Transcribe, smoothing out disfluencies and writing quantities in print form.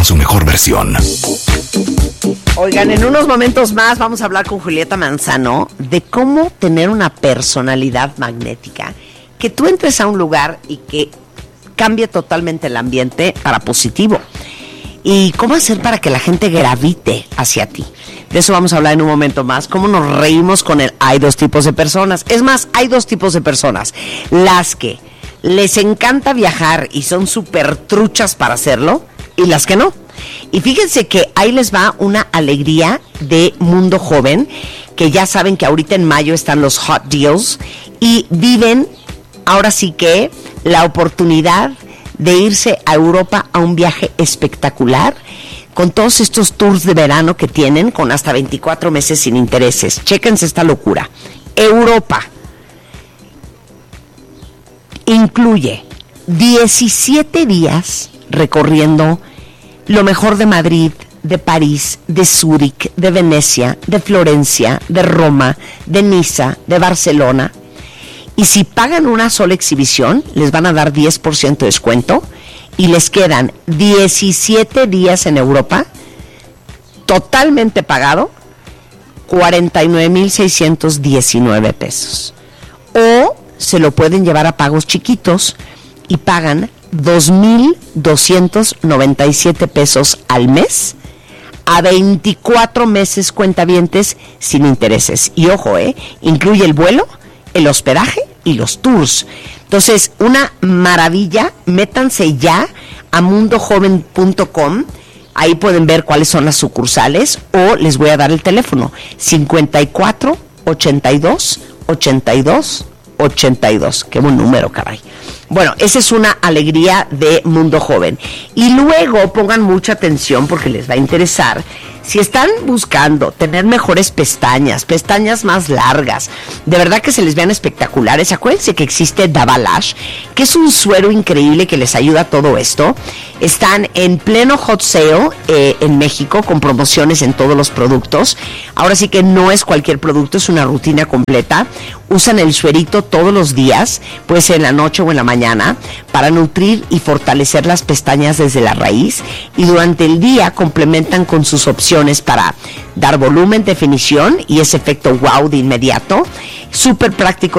en su mejor versión. Oigan, en unos momentos más vamos a hablar con Julieta Manzano de cómo tener una personalidad magnética. Que tú entres a un lugar y que cambie totalmente el ambiente para positivo. Y cómo hacer para que la gente gravite hacia ti. De eso vamos a hablar en un momento más. Cómo nos reímos con el hay dos tipos de personas. Es más, hay dos tipos de personas. Las que les encanta viajar y son súper truchas para hacerlo, y las que no. Y fíjense que ahí les va una alegría de Mundo Joven, que ya saben que ahorita en mayo están los Hot Deals y viven ahora sí que la oportunidad de irse a Europa a un viaje espectacular con todos estos tours de verano que tienen con hasta 24 meses sin intereses. Chéquense esta locura. Europa incluye 17 días recorriendo lo mejor de Madrid, de París, de Zúrich, de Venecia, de Florencia, de Roma, de Niza, de Barcelona. Y si pagan una sola exhibición, les van a dar 10% de descuento y les quedan 17 días en Europa, totalmente pagado, 49,619 pesos. O se lo pueden llevar a pagos chiquitos y pagan 2,297 pesos al mes a 24 meses cuentavientes sin intereses. Y ojo, incluye el vuelo, el hospedaje y los tours. Entonces, una maravilla. Métanse ya a mundojoven.com. Ahí pueden ver cuáles son las sucursales o les voy a dar el teléfono 54 82 82 82. Qué buen número, caray. Bueno, esa es una alegría de Mundo Joven. Y luego pongan mucha atención porque les va a interesar. Si están buscando tener mejores pestañas más largas, de verdad que se les vean espectaculares, acuérdense que existe Davalash, que es un suero increíble que les ayuda a todo esto. Están en pleno hot sale en México con promociones en todos los productos. Ahora sí que no es cualquier producto, es una rutina completa. Usan el suerito todos los días, puede ser en la noche o en la mañana, para nutrir y fortalecer las pestañas desde la raíz, y durante el día complementan con sus opciones para dar volumen, definición y ese efecto wow de inmediato. Súper práctico